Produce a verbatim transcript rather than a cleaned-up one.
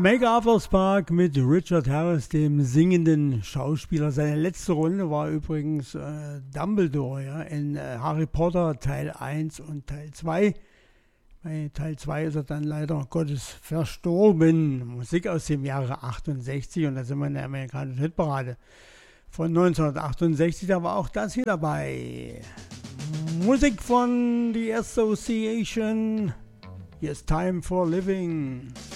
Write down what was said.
MacArthur's Park mit Richard Harris, dem singenden Schauspieler. Seine letzte Rolle war übrigens äh, Dumbledore, ja, in äh, Harry Potter Teil eins und Teil zwei. Bei Teil zwei ist er dann leider Gottes verstorben. Musik aus dem Jahre achtundsechzig, und da sind wir in der amerikanischen Hitparade von neunzehnhundertachtundsechzig. Da war auch das hier dabei. Musik von The Association. Here's Time for Living.